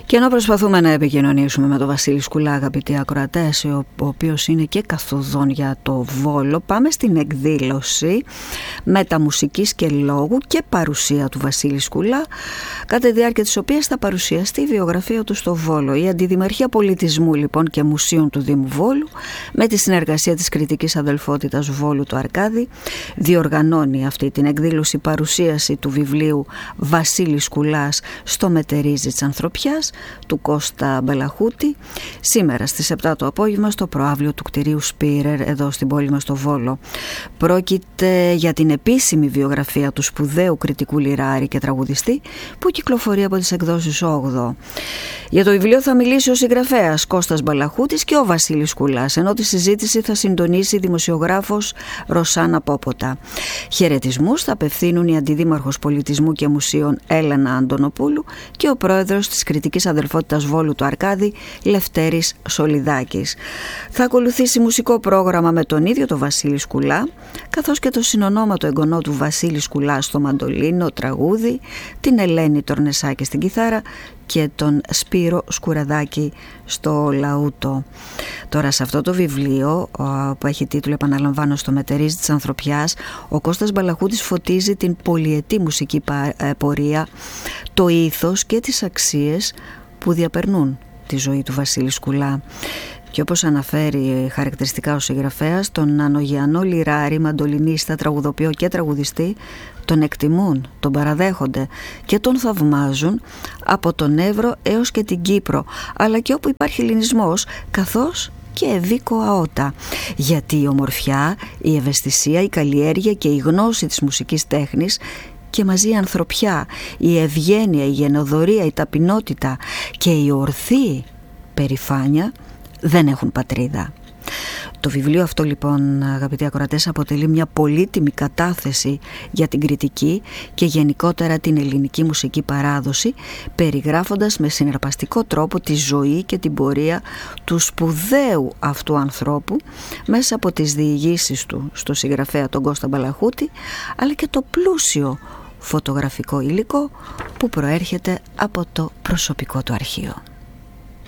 Και ενώ προσπαθούμε να επικοινωνήσουμε με τον Βασίλη Σκουλά, αγαπητοί ακροατές, ο οποίος είναι και καθοδόν για το Βόλο, πάμε στην εκδήλωση μεταμουσικής και λόγου και παρουσία του Βασίλη Σκουλά, κατά τη διάρκεια της οποίας θα παρουσιαστεί η βιογραφία του στο Βόλο. Η Αντιδημαρχία Πολιτισμού λοιπόν και Μουσείων του Δήμου Βόλου, με τη συνεργασία της Κριτικής Αδελφότητας Βόλου του Αρκάδη, διοργανώνει αυτή την εκδήλωση παρουσίαση του βιβλίου Βασίλης Σκουλάς στο μετερίζει της Ανθρωπιάς του Κώστα Μπελαχούτη, σήμερα στις 7 το απόγευμα στο προαύλιο του κτηρίου Σπίρερ εδώ στην πόλη μας στο Βόλο. Πρόκειται για την επίσημη βιογραφία του σπουδαίου κριτικού λιράρη και τραγουδιστή που κυκλοφορεί από τις εκδόσεις 8. Για το βιβλίο θα μιλήσει ο συγγραφέας Κώστας Μπελαχούτης και ο Βασίλης Σκουλάς, ενώ τη συζήτηση θα συντονίσει η δημοσιογράφος Ρωσάνα Πόποτα. Χαιρετισμούς θα απευθύνουν η Αντιδήμαρχος Πολιτισμού και Μουσείων Έλενα Αντωνοπούλου και ο πρόεδρος της Κριτικής Αδελφότητας Βόλου του Αρκάδη, Λευτέρης Σολιδάκης. Θα ακολουθήσει μουσικό πρόγραμμα με τον ίδιο τον Βασίλη Σκουλά, καθώς και το συνονόματο εγγονό του Βασίλη Σκουλά στο μαντολίνο, τραγούδι, την Ελένη Τορνεσάκη στην κιθάρα και τον Σπύρο Σκουραδάκη στο λαούτο. Τώρα σε αυτό το βιβλίο που έχει τίτλο, επαναλαμβάνω, στο μετερίζει της Ανθρωπιάς, ο Κώστας Μπελαχούτης φωτίζει την πολυετή μουσική πορεία, το ήθος και τις αξίες που διαπερνούν τη ζωή του Βασίλη Σκουλά. Και όπως αναφέρει χαρακτηριστικά ο συγγραφέας, τον ανογιανό λιράρη, μαντολινίστα, τραγουδοποιό και τραγουδιστή τον εκτιμούν, τον παραδέχονται και τον θαυμάζουν από τον Εύρο έως και την Κύπρο, αλλά και όπου υπάρχει ελληνισμός, καθώς και ευήκοα ότα. Γιατί η ομορφιά, η ευαισθησία, η καλλιέργεια και η γνώση της μουσικής τέχνης και μαζί η ανθρωπιά, η ευγένεια, η γενοδορία, η ταπεινότητα και η ορθή περηφάνεια δεν έχουν πατρίδα. Το βιβλίο αυτό λοιπόν, αγαπητοί ακροατές, αποτελεί μια πολύτιμη κατάθεση για την κριτική και γενικότερα την ελληνική μουσική παράδοση, περιγράφοντας με συναρπαστικό τρόπο τη ζωή και την πορεία του σπουδαίου αυτού ανθρώπου μέσα από τις διηγήσεις του στο συγγραφέα τον Κώστα Μπελαχούτη, αλλά και το πλούσιο φωτογραφικό υλικό που προέρχεται από το προσωπικό του αρχείο.